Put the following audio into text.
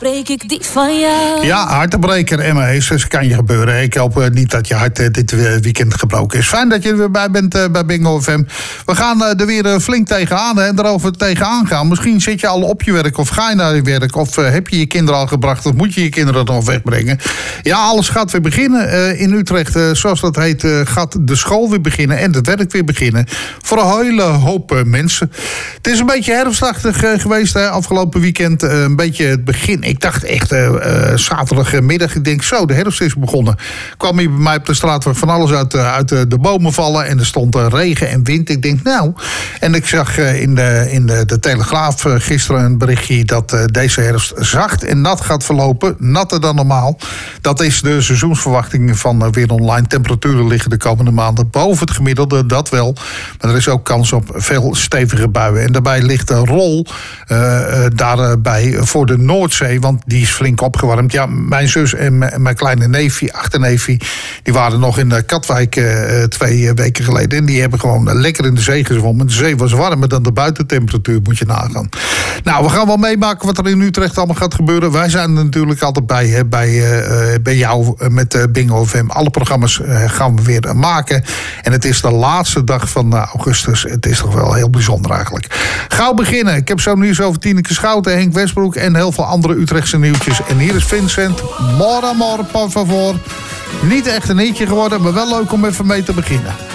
breek ik die van jou. Ja, hartenbreker, Emma Heesters, kan je gebeuren. Ik hoop niet dat je hart dit weekend gebroken is. Fijn dat je er weer bij bent bij Bingo FM. We gaan er weer flink tegenaan en erover tegenaan gaan. Misschien zit je al op je werk of ga je naar je werk... of heb je je kinderen al gebracht of moet je je kinderen nog wegbrengen. Ja, alles gaat weer beginnen. In Utrecht, zoals dat heet, gaat de school weer beginnen... en het werk weer beginnen. Voor een hele hoop mensen. Het is een beetje herfstachtig geweest afgelopen weekend. Een beetje het begin. Ik dacht echt zaterdagmiddag, ik denk zo, de herfst is begonnen. Kwam hier bij mij op de straat waar van alles uit de bomen vallen... en er stond regen en wind. Ik denk nou... En ik zag in de Telegraaf gisteren een berichtje... dat deze herfst zacht en nat gaat verlopen. Natter dan normaal. Dat is de seizoensverwachting van Weer Online. Temperaturen liggen de komende maanden boven het gemiddelde, dat wel. Maar er is ook kans op veel stevige buien. En daarbij ligt de rol daarbij voor de Noordzee... want die is flink opgewarmd. Ja, mijn zus en mijn kleine neefje, achterneefje... die waren nog in Katwijk 2 weken geleden... en die hebben gewoon lekker in de zee gezwommen. De zee was warmer dan de buitentemperatuur, moet je nagaan. Nou, we gaan wel meemaken wat er in Utrecht allemaal gaat gebeuren. Wij zijn er natuurlijk altijd bij jou met Bingo FM. Alle programma's gaan we weer maken. En het is de laatste dag van augustus. Het is toch wel heel bijzonder eigenlijk. Gauw beginnen. Ik heb zo nieuws over Tineke Schouten, Henk Westbroek... en heel veel andere Utrechtse nieuwtjes. En hier is Vincent. More, por favor. Niet echt een hitje geworden, maar wel leuk om even mee te beginnen.